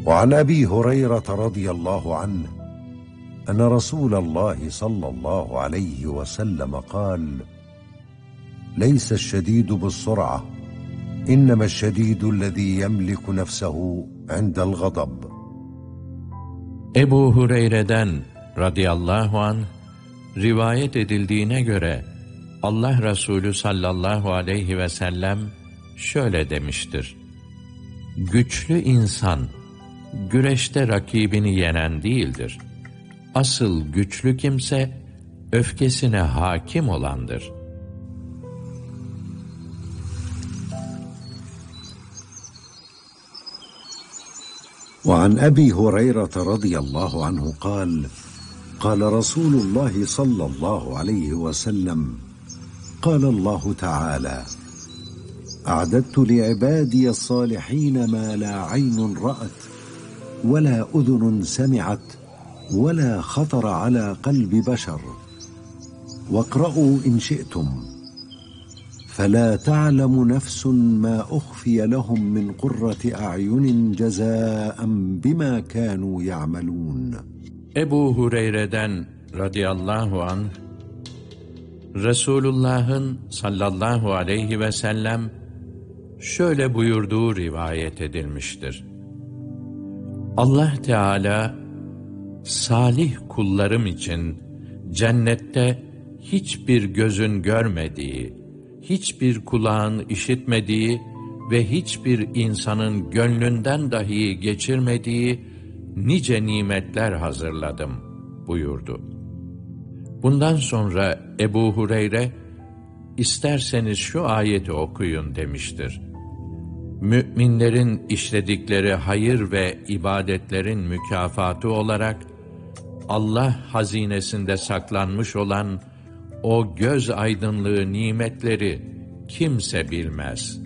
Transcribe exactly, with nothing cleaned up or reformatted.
وعن أبي هريرة رضي الله عنه أن رسول الله صلى الله عليه وسلم قال: ليس الشديد بالسرعة، إنما الشديد الذي يملك نفسه عند الغضب. Ebu Hureyre'den radıyallahu anh rivayet edildiğine göre Allah Resulü sallallahu aleyhi ve sellem şöyle demiştir: Güçlü insan güreşte rakibini yenen değildir. Asıl güçlü kimse öfkesine hakim olandır. وعن أبي هريرة رضي الله عنه قال: قال رسول الله صلى الله عليه وسلم: قال الله تعالى: أعددت لعبادي الصالحين ما لا عين رأت ولا أذن سمعت ولا خطر على قلب بشر، واقرأوا إن شئتم: فلا تعلم نفس ما أخفي لهم من قرة أعين جزاء بما كانوا يعملون. Ebu Hureyre'den radıyallahu anh Resulullah'ın sallallahu aleyhi ve sellem şöyle buyurduğu rivayet edilmiştir: Allah Teala salih kullarım için cennette hiçbir gözün görmediği, hiçbir kulağın işitmediği ve hiçbir insanın gönlünden dahi geçirmediği nice nimetler hazırladım buyurdu. Bundan sonra Ebu Hureyre, isterseniz şu ayeti okuyun demiştir. Müminlerin işledikleri hayır ve ibadetlerin mükafatı olarak Allah hazinesinde saklanmış olan o göz aydınlığı nimetleri kimse bilmez.